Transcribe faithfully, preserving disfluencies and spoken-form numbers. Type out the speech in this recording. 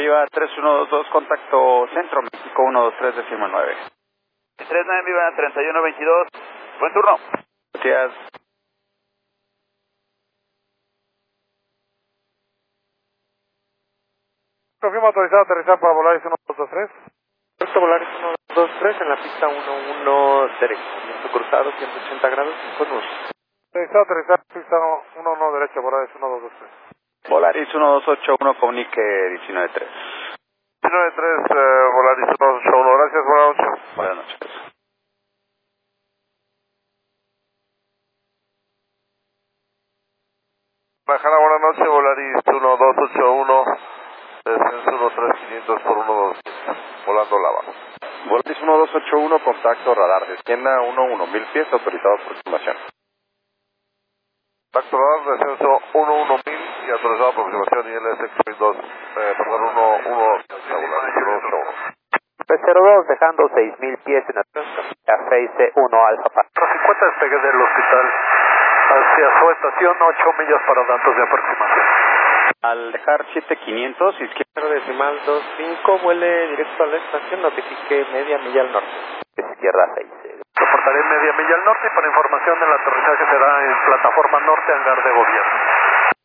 Viva tres uno dos dos, contacto Centro México uno dos tres, décimo nueve. tres nueve Viva treinta y uno veintidós, buen turno. Gracias. Confirma autorizado a aterrizar para Volaris uno dos dos tres. Puerto Volaris uno dos dos tres en la pista uno uno derecho, viento cruzado ciento ochenta grados, cinco nudos. Autorizado a aterrizar pista uno uno derecho, Volaris uno dos dos tres. Volaris uno dos ocho uno, comunique diecinueve tres. diecinueve tres, eh, Volaris uno dos ocho uno, gracias, buenas noches. Buenas noches. Bajara, buenas noches, Volaris uno dos ocho uno, descenso uno tres quinientos por uno dos, volando lava. Volaris uno dos ocho uno, contacto radar, descienda uno uno, mil pies, autorizado aproximación. Contacto radar, descenso uno uno mil y autorizado aproximación I L S dos, eh, perdón, uno uno, Volaris uno ocho uno. P cero dos dejando seis mil pies en la seis C uno Alfa Papa. cincuenta despegue del hospital hacia su estación, ocho millas para datos de aproximación. Al dejar siete quinientos, izquierda Decimal dos cinco, vuele directo a la estación, notifique media milla al norte. Izquierda seis. Reportaré media milla al norte y para información el aterrizaje será en plataforma norte, hangar de gobierno.